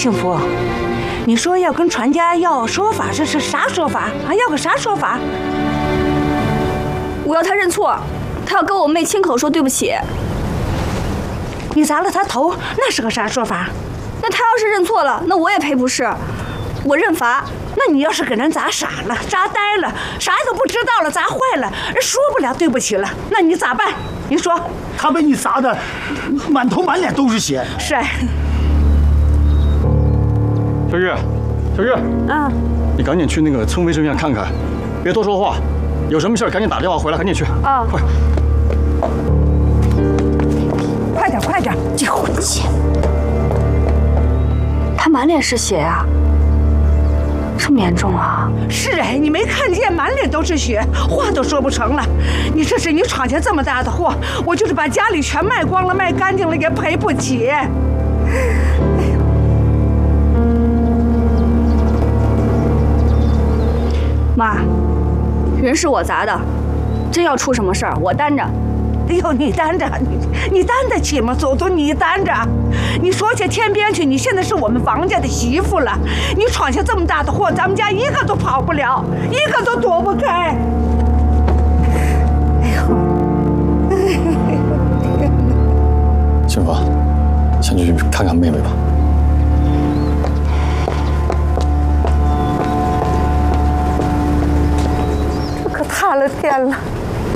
幸福，你说要跟船家要说法，这是啥说法？还要个啥说法？ 我要他认错，他要跟我妹亲口说对不起。 你砸了他头，那是个啥说法？ 那他要是认错了，那我也赔不是，我认罚。 那你要是给人砸傻了、砸呆了，啥都不知道了，砸坏了，人说不了对不起了，那你咋办？你说？ 他被你砸的满头满脸都是血。 是。 小玉，小玉，你赶紧去那个村卫生院看看，别多说话，有什么事赶紧打电话回来，赶紧去。 啊， 快！ 快点，快点！这混钱！ 他满脸是血啊，这么严重啊？ 是哎，你没看见满脸都是血，话都说不成了。你这是你闯下这么大的祸，我就是把家里全卖光了、卖干净了也赔不起。 妈，人是我砸的，真要出什么事儿，我担着。 哎呦，你担着，你担得起吗？祖宗，你担着。你说去天边去，你现在是我们王家的媳妇了，你闯下这么大的祸，咱们家一个都跑不了，一个都躲不开。哎呦，天哪！ 幸福，先去看看妹妹吧。 这可塌了天了。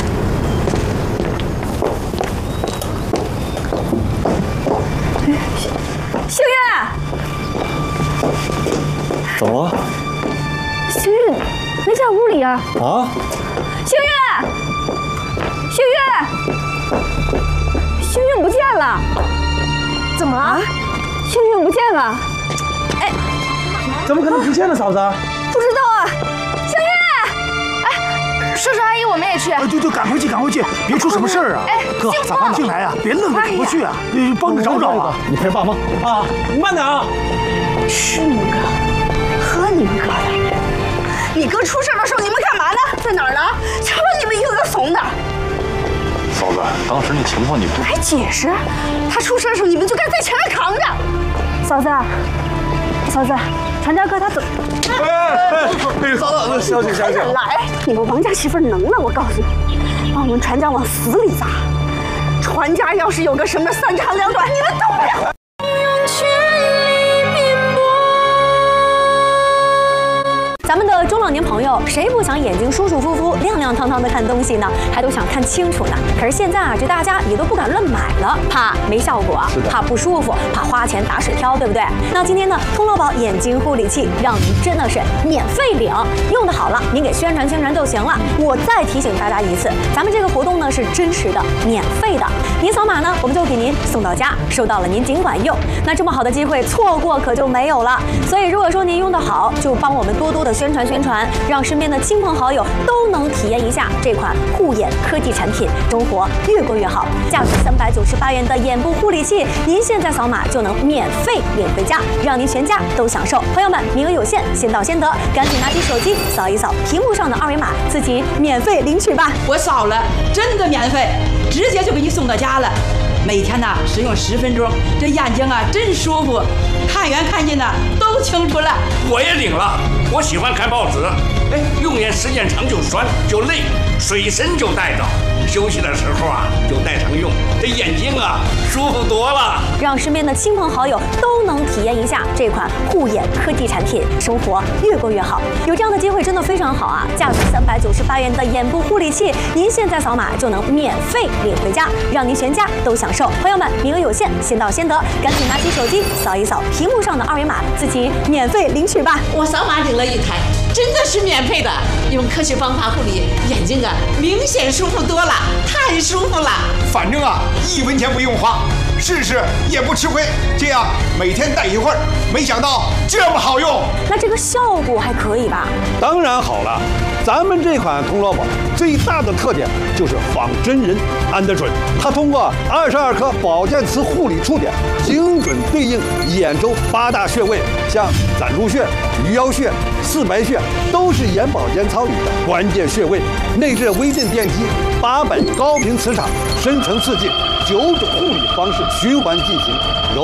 星月， 怎么了？ 星月没在屋里啊！ 啊？ 星月，星月，星月不见了！怎么了？星月不见了！哎， 怎么可能不见了，嫂子？ 不知道啊！星月，哎，叔叔阿姨，我们也去。 对，赶快去，赶快去，别出什么事儿啊！ 哎， 哥，咱们进来啊，别愣着走过去啊，帮着找找啊！ 你陪爸妈啊，你慢点啊！ 是你哥，和你哥的。 你哥出事的时候你们干嘛呢？在哪儿呢？瞧你们一个个怂的！ 嫂子，当时那情况你不还解释？他出事的时候你们就该在前面扛着。 嫂子，嫂子，船家哥他走。 嫂子，小姐，小姐， 来，你们王家媳妇能了，我告诉你，把我们船家往死里砸。船家要是有个什么三长两短，你们动不了。 咱们的中老年朋友，谁不想眼睛舒舒服服、亮亮堂堂的看东西呢？还都想看清楚呢。可是现在啊，这大家也都不敢乱买了，怕没效果，怕不舒服，怕花钱打水漂，对不对？那今天呢，通乐宝眼睛护理器让您真的是免费领，用的好了，您给宣传宣传就行了。我再提醒大家一次，咱们这个活动呢是真实的、免费的，您扫码呢，我们就给您送到家，收到了您尽管用。那这么好的机会，错过可就没有了。所以如果说您用得好，就帮我们多多的宣传，让身边的亲朋好友都能体验一下这款护眼科技产品，生活越过越好。价值398元的眼部护理器，您现在扫码就能免费领回家，让您全家都享受。朋友们，名额有限，先到先得，赶紧拿起手机扫一扫屏幕上的二维码，自己免费领取吧。 我扫了，真的免费，直接就给你送到家了。每天呢使用10分钟，这眼睛啊真舒服，看远看近呢都清楚了。 我也领了，我喜欢看报纸，哎，用眼时间长就酸就累，水参就带着，休息的时候啊就带上用，这眼睛啊舒服多了。 让身边的亲朋好友都能体验一下这款护眼科技产品，生活越过越好。有这样的机会真的非常好啊！价值398元的眼部护理器，您现在扫码就能免费领回家，让您全家都享受。朋友们，名额有限，先到先得，赶紧拿起手机扫一扫屏幕上的二维码，自己免费领取吧。 我扫码领了一台，真的是免费的，用科学方法护理眼睛啊，明显舒服多了，太舒服了。 反正啊，1分钱不用花，试试也不吃亏。这样每天戴一会儿，没想到这么好用。 那这个效果还可以吧？ 当然好了，咱们这款通乐宝最大的特点就是仿真人安得准。它通过22颗保健瓷护理触点，精准对应眼周8大穴位，像攒竹穴、鱼腰穴、四白穴，都是眼保健操里的关键穴位。内置微震电机，800高频磁场，深层刺激，9种护理方式循环进行。